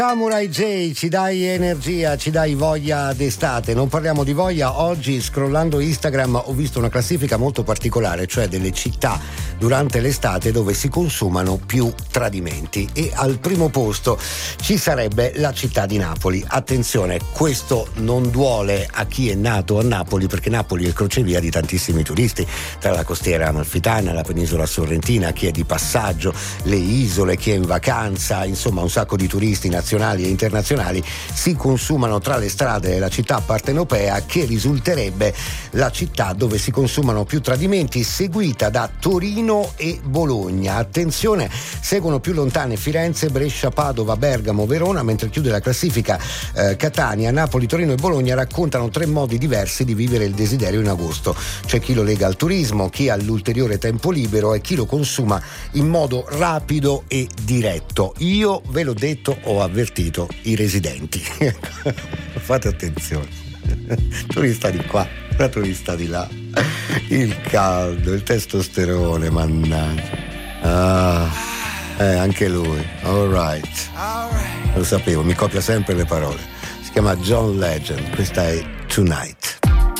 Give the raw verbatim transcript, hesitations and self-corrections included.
Samurai J, ci dai energia, ci dai voglia d'estate. Non parliamo di voglia, oggi scrollando Instagram ho visto una classifica molto particolare, cioè delle città durante l'estate dove si consumano più tradimenti, e al primo posto ci sarebbe la città di Napoli. Attenzione, questo non duole a chi è nato a Napoli, perché Napoli è il crocevia di tantissimi turisti, tra la costiera amalfitana, la penisola sorrentina, chi è di passaggio, le isole, chi è in vacanza, insomma un sacco di turisti nazionali e internazionali si consumano tra le strade della città partenopea, che risulterebbe la città dove si consumano più tradimenti, seguita da Torino e Bologna. Attenzione, seguono più lontane Firenze, Brescia, Padova, Bergamo, Verona, mentre chiude la classifica eh, Catania. Napoli, Torino e Bologna raccontano tre modi diversi di vivere il desiderio in agosto. C'è chi lo lega al turismo, chi all'ulteriore tempo libero e chi lo consuma in modo rapido e diretto. Io ve l'ho detto, ho avvertito i residenti. Fate attenzione, turista di qua, la turista di là, il caldo, il testosterone, mannaggia. Ah, eh, anche lui. All right. Lo sapevo, mi copia sempre le parole. Si chiama John Legend, questa è Tonight.